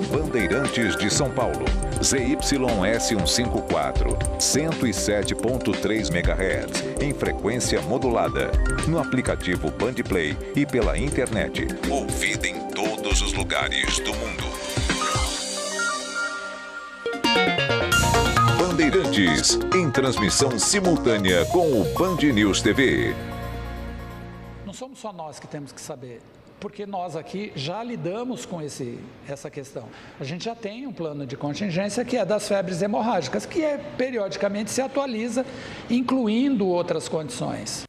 Bandeirantes de São Paulo. ZYS 154, 107.3 MHz, em frequência modulada. No aplicativo Bandplay e pela internet. Ouvida em todos os lugares do mundo. Bandeirantes, em transmissão simultânea com o Band News TV. Não somos só nós que temos que saber, porque nós aqui já lidamos com essa questão. A gente já tem um plano de contingência que é das febres hemorrágicas, que periodicamente se atualiza, incluindo outras condições.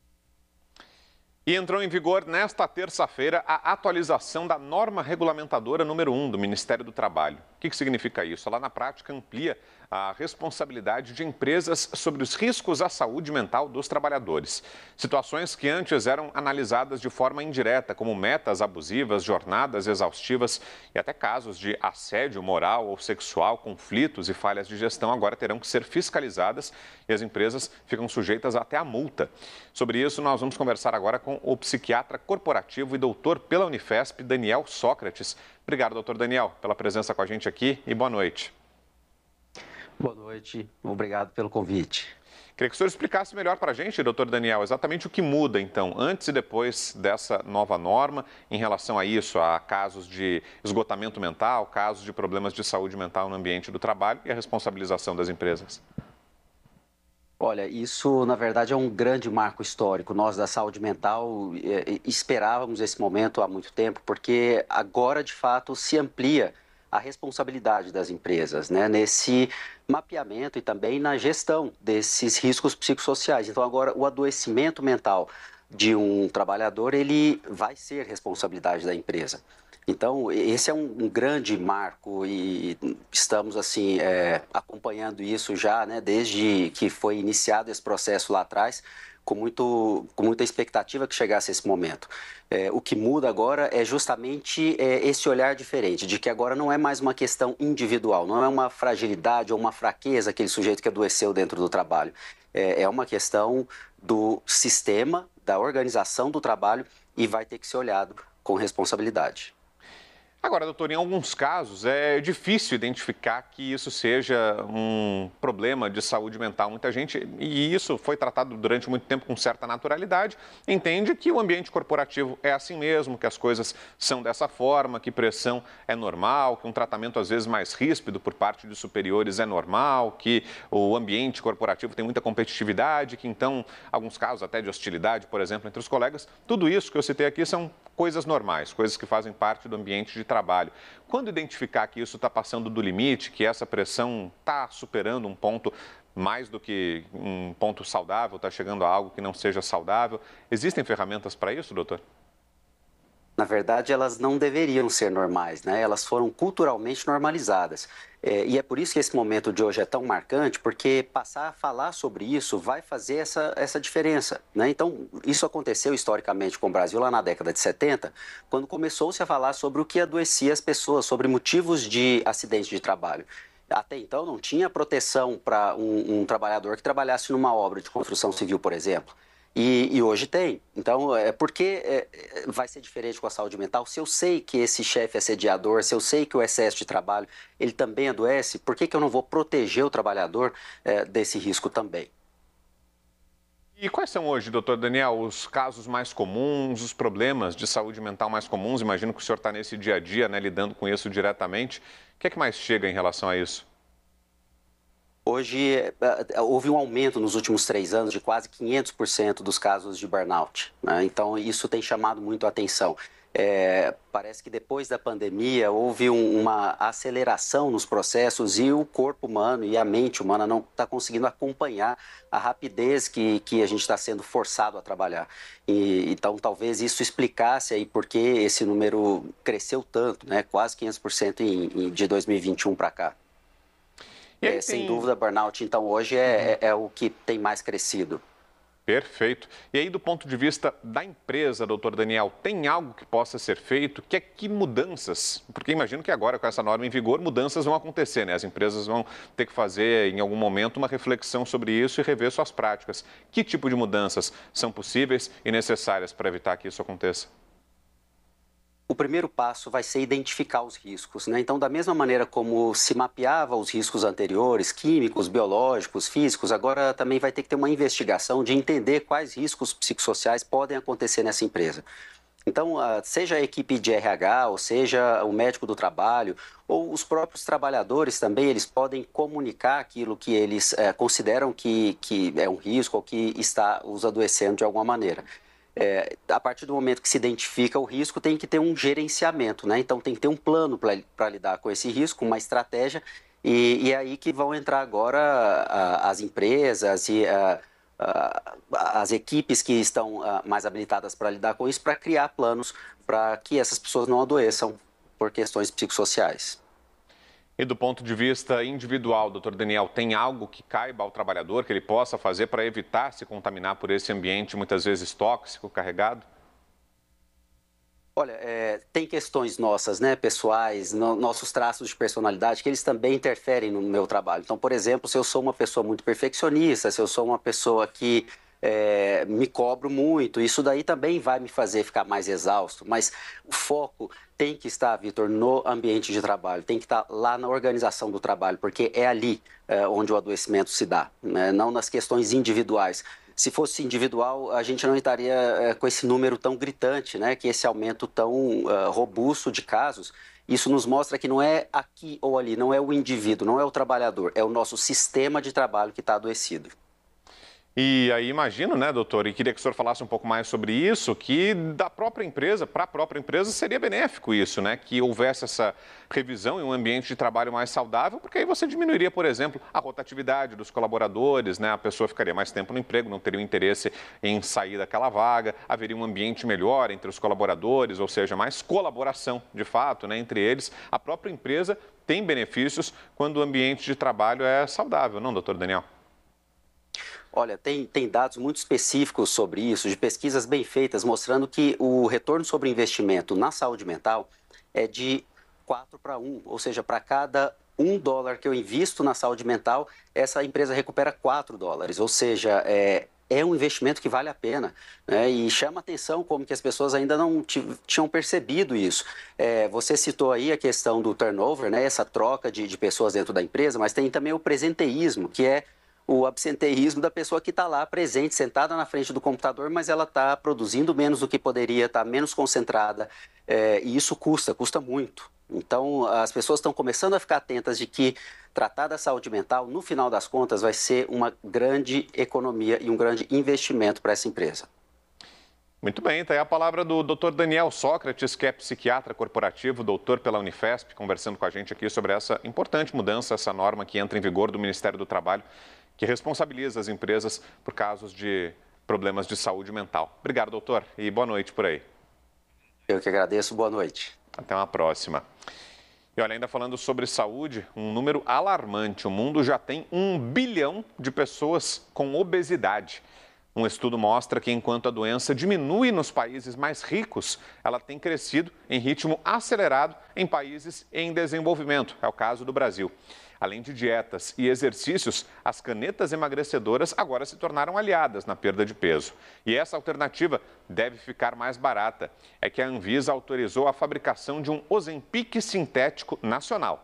E entrou em vigor nesta terça-feira a atualização da norma regulamentadora número 1 do Ministério do Trabalho. O que significa isso? Ela, na prática, amplia a responsabilidade de empresas sobre os riscos à saúde mental dos trabalhadores. Situações que antes eram analisadas de forma indireta, como metas abusivas, jornadas exaustivas e até casos de assédio moral ou sexual, conflitos e falhas de gestão, agora terão que ser fiscalizadas e as empresas ficam sujeitas até a multa. Sobre isso, nós vamos conversar agora com o psiquiatra corporativo e doutor pela Unifesp, Daniel Sócrates. Obrigado, doutor Daniel, pela presença com a gente aqui e boa noite. Boa noite, obrigado pelo convite. Queria que o senhor explicasse melhor para a gente, doutor Daniel, exatamente o que muda, então, antes e depois dessa nova norma, em relação a isso, a casos de esgotamento mental, casos de problemas de saúde mental no ambiente do trabalho e a responsabilização das empresas. Olha, isso, na verdade, é um grande marco histórico. Nós, da saúde mental, esperávamos esse momento há muito tempo, porque agora, de fato, se amplia a responsabilidade das empresas, né, nesse mapeamento e também na gestão desses riscos psicossociais. Então, agora, o adoecimento mental de um trabalhador, ele vai ser responsabilidade da empresa. Então, esse é um grande marco e estamos, assim, acompanhando isso já, né, desde que foi iniciado esse processo lá atrás, com muita expectativa que chegasse esse momento. O que muda agora é justamente esse olhar diferente, de que agora não é mais uma questão individual, não é uma fragilidade ou uma fraqueza aquele sujeito que adoeceu dentro do trabalho. É uma questão do sistema, da organização do trabalho e vai ter que ser olhado com responsabilidade. Agora, doutor, em alguns casos é difícil identificar que isso seja um problema de saúde mental. Muita gente, e isso foi tratado durante muito tempo com certa naturalidade, entende que o ambiente corporativo é assim mesmo, que as coisas são dessa forma, que pressão é normal, que um tratamento às vezes mais ríspido por parte de superiores é normal, que o ambiente corporativo tem muita competitividade, que então, alguns casos até de hostilidade, por exemplo, entre os colegas. Tudo isso que eu citei aqui são coisas normais, coisas que fazem parte do ambiente de trabalho. Quando identificar que isso está passando do limite, que essa pressão está superando um ponto mais do que um ponto saudável, está chegando a algo que não seja saudável, existem ferramentas para isso, doutor? Na verdade, elas não deveriam ser normais, né? Elas foram culturalmente normalizadas. E é por isso que esse momento de hoje é tão marcante, porque passar a falar sobre isso vai fazer essa diferença, né? Então, isso aconteceu historicamente com o Brasil lá na década de 70, quando começou-se a falar sobre o que adoecia as pessoas, sobre motivos de acidente de trabalho. Até então, não tinha proteção para um trabalhador que trabalhasse numa obra de construção civil, por exemplo. E hoje tem. Então, por que vai ser diferente com a saúde mental? Se eu sei que esse chefe é assediador, se eu sei que o excesso de trabalho, ele também adoece, por que eu não vou proteger o trabalhador desse risco também? E quais são hoje, doutor Daniel, os casos mais comuns, os problemas de saúde mental mais comuns? Imagino que o senhor está nesse dia a dia, né, lidando com isso diretamente. O que é que mais chega em relação a isso? Hoje, houve um aumento nos últimos 3 anos de quase 500% dos casos de burnout, né? Então, isso tem chamado muito a atenção. Parece que depois da pandemia houve uma aceleração nos processos e o corpo humano e a mente humana não está conseguindo acompanhar a rapidez que a gente está sendo forçado a trabalhar. Então, talvez isso explicasse aí por que esse número cresceu tanto, né? Quase 500% de 2021 para cá. Sem dúvida, burnout, então, hoje é o que tem mais crescido. Perfeito. E aí, do ponto de vista da empresa, doutor Daniel, tem algo que possa ser feito? Que mudanças? Porque imagino que agora, com essa norma em vigor, mudanças vão acontecer, né? As empresas vão ter que fazer, em algum momento, uma reflexão sobre isso e rever suas práticas. Que tipo de mudanças são possíveis e necessárias para evitar que isso aconteça? O primeiro passo vai ser identificar os riscos, né? Então, da mesma maneira como se mapeava os riscos anteriores, químicos, biológicos, físicos, agora também vai ter que ter uma investigação de entender quais riscos psicossociais podem acontecer nessa empresa. Então, seja a equipe de RH, ou seja o médico do trabalho, ou os próprios trabalhadores também, eles podem comunicar aquilo que eles consideram que é um risco ou que está os adoecendo de alguma maneira. A partir do momento que se identifica o risco, tem que ter um gerenciamento, né? Então, tem que ter um plano para lidar com esse risco, uma estratégia, e é aí que vão entrar agora as empresas e as equipes que estão mais habilitadas para lidar com isso, para criar planos para que essas pessoas não adoeçam por questões psicossociais. E do ponto de vista individual, doutor Daniel, tem algo que caiba ao trabalhador, que ele possa fazer para evitar se contaminar por esse ambiente muitas vezes tóxico, carregado? Olha, tem questões nossas, né, pessoais, nossos traços de personalidade, que eles também interferem no meu trabalho. Então, por exemplo, se eu sou uma pessoa muito perfeccionista, se eu sou uma pessoa que me cobro muito, isso daí também vai me fazer ficar mais exausto. Mas o foco tem que estar, Vitor, no ambiente de trabalho, tem que estar lá na organização do trabalho, porque é ali onde o adoecimento se dá, né? Não nas questões individuais. Se fosse individual, a gente não estaria com esse número tão gritante, né? Que esse aumento tão robusto de casos. Isso nos mostra que não é aqui ou ali, não é o indivíduo, não é o trabalhador, é o nosso sistema de trabalho que está adoecido. E aí imagino, né, doutor, e queria que o senhor falasse um pouco mais sobre isso, que da própria empresa, para a própria empresa, seria benéfico isso, né, que houvesse essa revisão em um ambiente de trabalho mais saudável, porque aí você diminuiria, por exemplo, a rotatividade dos colaboradores, né, a pessoa ficaria mais tempo no emprego, não teria o interesse em sair daquela vaga, haveria um ambiente melhor entre os colaboradores, ou seja, mais colaboração, de fato, né, entre eles. A própria empresa tem benefícios quando o ambiente de trabalho é saudável, não, doutor Daniel? Olha, tem dados muito específicos sobre isso, de pesquisas bem feitas, mostrando que o retorno sobre investimento na saúde mental é de 4 para 1, ou seja, para cada $1 que eu invisto na saúde mental, essa empresa recupera $4, ou seja, é um investimento que vale a pena, né? E chama atenção como que as pessoas ainda não tinham percebido isso. Você citou aí a questão do turnover, né? Essa troca de pessoas dentro da empresa, mas tem também o presenteísmo, que é o absenteísmo da pessoa que está lá presente, sentada na frente do computador, mas ela está produzindo menos do que poderia, está menos concentrada, e isso custa muito. Então, as pessoas estão começando a ficar atentas de que tratar da saúde mental, no final das contas, vai ser uma grande economia e um grande investimento para essa empresa. Muito bem, está aí a palavra do Dr. Daniel Sócrates, que é psiquiatra corporativo, doutor pela Unifesp, conversando com a gente aqui sobre essa importante mudança, essa norma que entra em vigor do Ministério do Trabalho, que responsabiliza as empresas por casos de problemas de saúde mental. Obrigado, doutor, e boa noite por aí. Eu que agradeço, boa noite. Até uma próxima. E olha, ainda falando sobre saúde, um número alarmante. O mundo já tem 1 bilhão de pessoas com obesidade. Um estudo mostra que enquanto a doença diminui nos países mais ricos, ela tem crescido em ritmo acelerado em países em desenvolvimento. É o caso do Brasil. Além de dietas e exercícios, as canetas emagrecedoras agora se tornaram aliadas na perda de peso. E essa alternativa deve ficar mais barata. É que a Anvisa autorizou a fabricação de um Ozempic sintético nacional.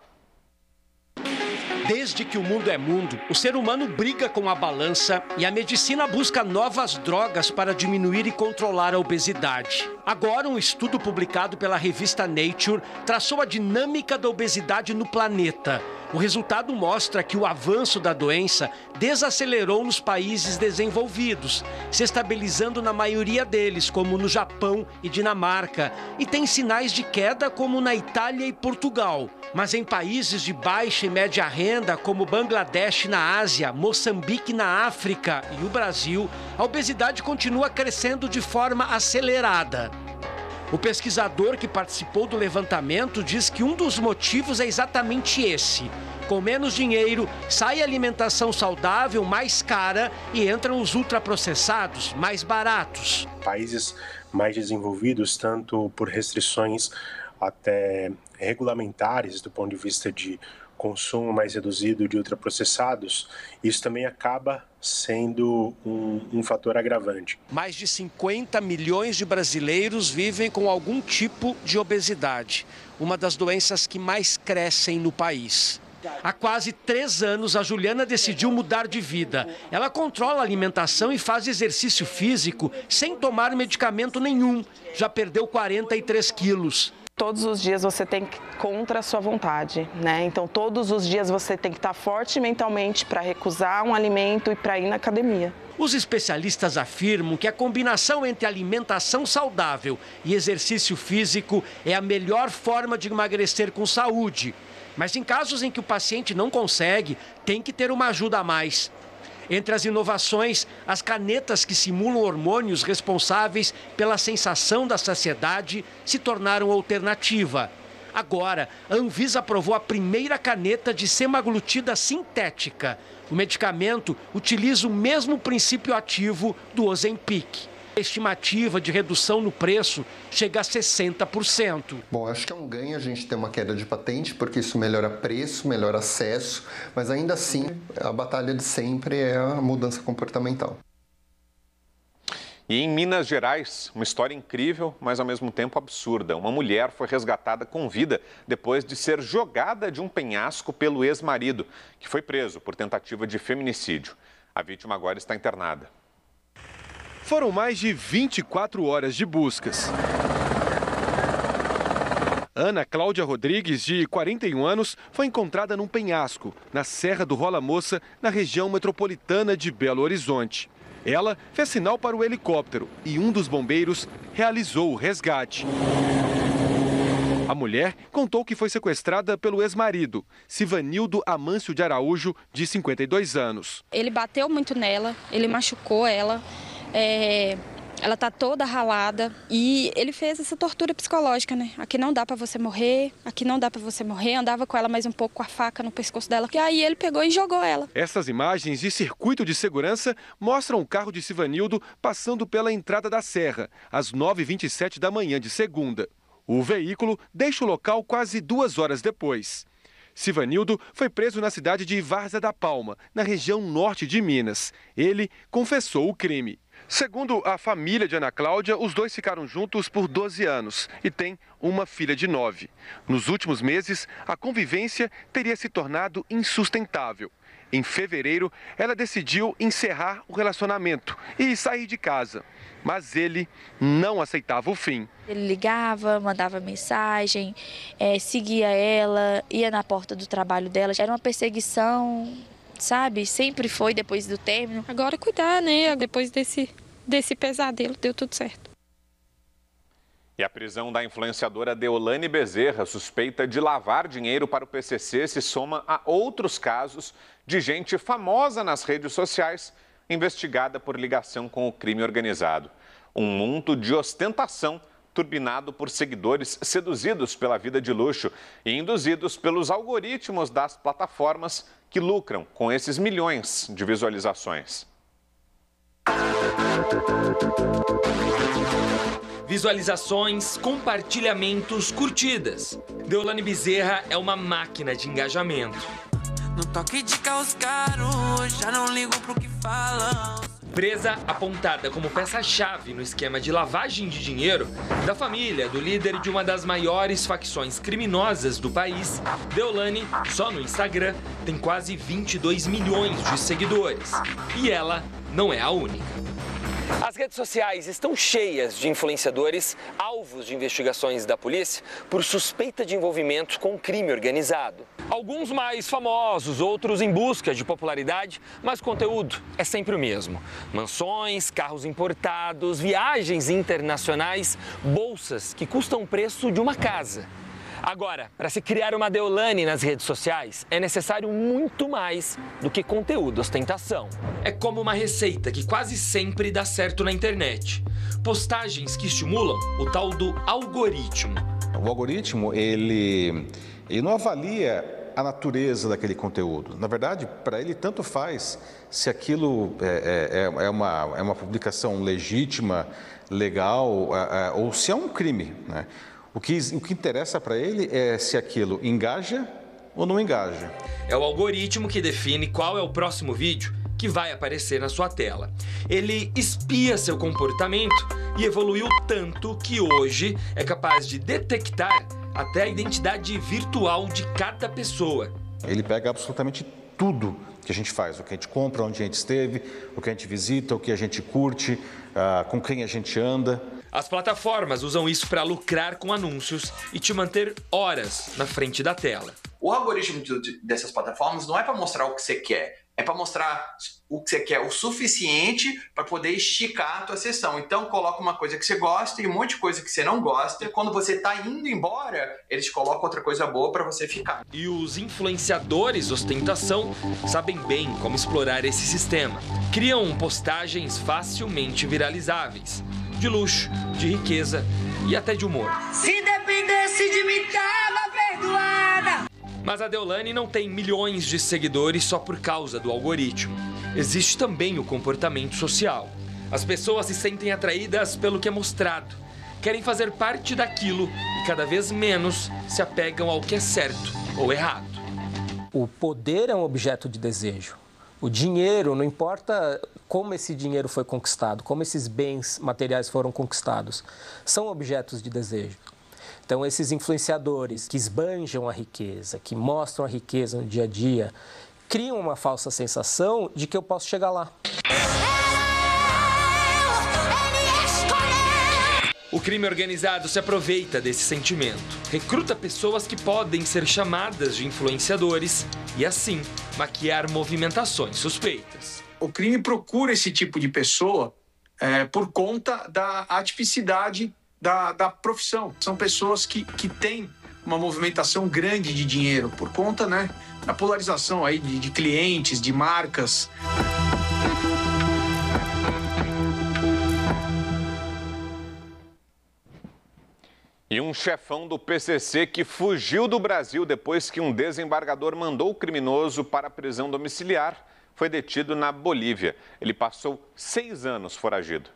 Desde que o mundo é mundo, o ser humano briga com a balança e a medicina busca novas drogas para diminuir e controlar a obesidade. Agora, um estudo publicado pela revista Nature traçou a dinâmica da obesidade no planeta. O resultado mostra que o avanço da doença desacelerou nos países desenvolvidos, se estabilizando na maioria deles, como no Japão e Dinamarca, e tem sinais de queda como na Itália e Portugal. Mas em países de baixa e média renda, como Bangladesh na Ásia, Moçambique na África e o Brasil, a obesidade continua crescendo de forma acelerada. O pesquisador que participou do levantamento diz que um dos motivos é exatamente esse. Com menos dinheiro, sai a alimentação saudável mais cara e entram os ultraprocessados mais baratos. Países mais desenvolvidos, tanto por restrições até regulamentares do ponto de vista de consumo mais reduzido de ultraprocessados, isso também acaba sendo um fator agravante. Mais de 50 milhões de brasileiros vivem com algum tipo de obesidade, uma das doenças que mais crescem no país. Há quase 3 anos, a Juliana decidiu mudar de vida. Ela controla a alimentação e faz exercício físico sem tomar medicamento nenhum. Já perdeu 43 quilos. Todos os dias você tem que ir contra a sua vontade, né? Então, todos os dias você tem que estar forte mentalmente para recusar um alimento e para ir na academia. Os especialistas afirmam que a combinação entre alimentação saudável e exercício físico é a melhor forma de emagrecer com saúde. Mas em casos em que o paciente não consegue, tem que ter uma ajuda a mais. Entre as inovações, as canetas que simulam hormônios responsáveis pela sensação da saciedade se tornaram alternativa. Agora, a Anvisa aprovou a primeira caneta de semaglutida sintética. O medicamento utiliza o mesmo princípio ativo do Ozempic. A estimativa de redução no preço chega a 60%. Bom, acho que é um ganho a gente ter uma queda de patente, porque isso melhora preço, melhora acesso, mas ainda assim a batalha de sempre é a mudança comportamental. E em Minas Gerais, uma história incrível, mas ao mesmo tempo absurda. Uma mulher foi resgatada com vida depois de ser jogada de um penhasco pelo ex-marido, que foi preso por tentativa de feminicídio. A vítima agora está internada. Foram mais de 24 horas de buscas. Ana Cláudia Rodrigues, de 41 anos, foi encontrada num penhasco, na Serra do Rola Moça, na região metropolitana de Belo Horizonte. Ela fez sinal para o helicóptero e um dos bombeiros realizou o resgate. A mulher contou que foi sequestrada pelo ex-marido, Sivanildo Amâncio de Araújo, de 52 anos. Ele bateu muito nela, ele machucou ela. Ela tá toda ralada e ele fez essa tortura psicológica, né? Aqui não dá pra você morrer, aqui não dá pra você morrer. Andava com ela mais um pouco com a faca no pescoço dela. E aí ele pegou e jogou ela. Essas imagens de circuito de segurança mostram o carro de Sivanildo passando pela entrada da serra, às 9h27 da manhã de segunda. O veículo deixa o local quase 2 horas depois. Sivanildo foi preso na cidade de Várzea da Palma, na região norte de Minas. Ele confessou o crime. Segundo a família de Ana Cláudia, os dois ficaram juntos por 12 anos e têm uma filha de 9. Nos últimos meses, a convivência teria se tornado insustentável. Em fevereiro, ela decidiu encerrar o relacionamento e sair de casa. Mas ele não aceitava o fim. Ele ligava, mandava mensagem, seguia ela, ia na porta do trabalho dela. Era uma perseguição, sabe? Sempre foi depois do término. Agora cuidar, né? Depois desse pesadelo, deu tudo certo. E a prisão da influenciadora Deolane Bezerra, suspeita de lavar dinheiro para o PCC, se soma a outros casos de gente famosa nas redes sociais investigada por ligação com o crime organizado. Um mundo de ostentação turbinado por seguidores seduzidos pela vida de luxo e induzidos pelos algoritmos das plataformas que lucram com esses milhões de visualizações. Visualizações, compartilhamentos, curtidas. Deolane Bezerra é uma máquina de engajamento. No toque de caos caro, já não ligo pro que falam. Presa apontada como peça-chave no esquema de lavagem de dinheiro da família do líder de uma das maiores facções criminosas do país, Deolane, só no Instagram, tem quase 22 milhões de seguidores. E ela não é a única. As redes sociais estão cheias de influenciadores alvos de investigações da polícia por suspeita de envolvimento com crime organizado. Alguns mais famosos, outros em busca de popularidade, mas o conteúdo é sempre o mesmo. Mansões, carros importados, viagens internacionais, bolsas que custam o preço de uma casa. Agora, para se criar uma Deolane nas redes sociais, é necessário muito mais do que conteúdo ostentação. É como uma receita que quase sempre dá certo na internet. Postagens que estimulam o tal do algoritmo. O algoritmo, ele não avalia a natureza daquele conteúdo. Na verdade, para ele tanto faz se aquilo é uma publicação legítima, legal, ou se é um crime, né? O que interessa para ele é se aquilo engaja ou não engaja. É o algoritmo que define qual é o próximo vídeo que vai aparecer na sua tela. Ele espia seu comportamento e evoluiu tanto que hoje é capaz de detectar até a identidade virtual de cada pessoa. Ele pega absolutamente tudo que a gente faz, o que a gente compra, onde a gente esteve, o que a gente visita, o que a gente curte, com quem a gente anda. As plataformas usam isso para lucrar com anúncios e te manter horas na frente da tela. O algoritmo dessas plataformas não é para mostrar o que você quer, é para mostrar o que você quer o suficiente para poder esticar a tua sessão. Então, coloca uma coisa que você gosta e um monte de coisa que você não gosta. Quando você está indo embora, eles colocam outra coisa boa para você ficar. E os influenciadores ostentação sabem bem como explorar esse sistema. Criam postagens facilmente viralizáveis, de luxo, de riqueza e até de humor. Se dependesse de mim, tava perdoada. Mas a Deolane não tem milhões de seguidores só por causa do algoritmo. Existe também o comportamento social. As pessoas se sentem atraídas pelo que é mostrado, querem fazer parte daquilo e cada vez menos se apegam ao que é certo ou errado. O poder é um objeto de desejo. O dinheiro, não importa como esse dinheiro foi conquistado, como esses bens materiais foram conquistados, são objetos de desejo. Então, esses influenciadores que esbanjam a riqueza, que mostram a riqueza no dia a dia, criam uma falsa sensação de que eu posso chegar lá. O crime organizado se aproveita desse sentimento, recruta pessoas que podem ser chamadas de influenciadores e, assim, maquiar movimentações suspeitas. O crime procura esse tipo de pessoa por conta da atipicidade da profissão. São pessoas que têm uma movimentação grande de dinheiro por conta, né, da polarização aí de clientes, de marcas. E um chefão do PCC que fugiu do Brasil depois que um desembargador mandou o criminoso para a prisão domiciliar foi detido na Bolívia. Ele passou 6 anos foragido.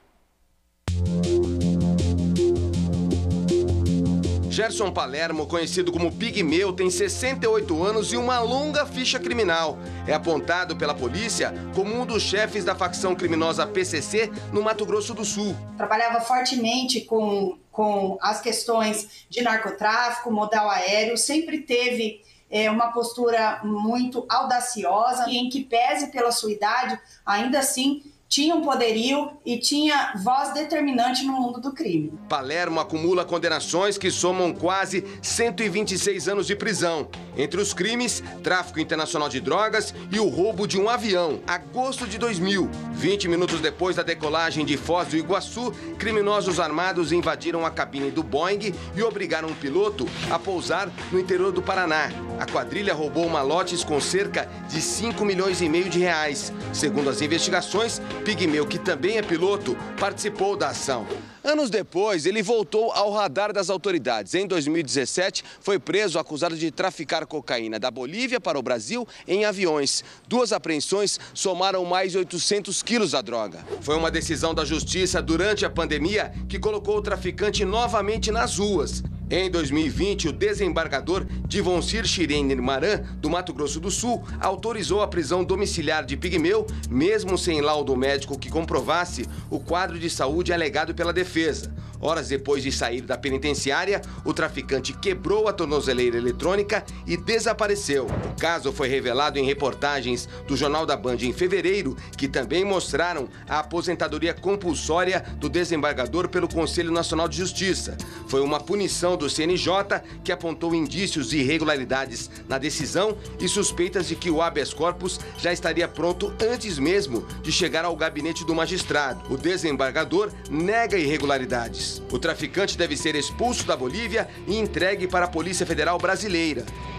Gerson Palermo, conhecido como Pigmeu, tem 68 anos e uma longa ficha criminal. É apontado pela polícia como um dos chefes da facção criminosa PCC no Mato Grosso do Sul. Trabalhava fortemente com as questões de narcotráfico, modal aéreo, sempre teve uma postura muito audaciosa, em que pese pela sua idade, ainda assim tinha um poderio e tinha voz determinante no mundo do crime. Palermo acumula condenações que somam quase 126 anos de prisão. Entre os crimes, tráfico internacional de drogas e o roubo de um avião. Agosto de 2000, 20 minutos depois da decolagem de Foz do Iguaçu, criminosos armados invadiram a cabine do Boeing e obrigaram o piloto a pousar no interior do Paraná. A quadrilha roubou malotes com cerca de 5,5 milhões de reais. Segundo as investigações, Pigmeu, que também é piloto, participou da ação. Anos depois, ele voltou ao radar das autoridades. Em 2017, foi preso acusado de traficar cocaína da Bolívia para o Brasil em aviões. 2 apreensões somaram mais de 800 quilos da droga. Foi uma decisão da justiça durante a pandemia que colocou o traficante novamente nas ruas. Em 2020, o desembargador Divoncir Schirene Maran, do Mato Grosso do Sul, autorizou a prisão domiciliar de Pigmeu, mesmo sem laudo médico que comprovasse o quadro de saúde alegado pela defesa. Horas depois de sair da penitenciária, o traficante quebrou a tornozeleira eletrônica e desapareceu. O caso foi revelado em reportagens do Jornal da Band em fevereiro, que também mostraram a aposentadoria compulsória do desembargador pelo Conselho Nacional de Justiça. Foi uma punição do CNJ que apontou indícios de irregularidades na decisão e suspeitas de que o habeas corpus já estaria pronto antes mesmo de chegar ao gabinete do magistrado. O desembargador nega irregularidades. O traficante deve ser expulso da Bolívia e entregue para a Polícia Federal Brasileira.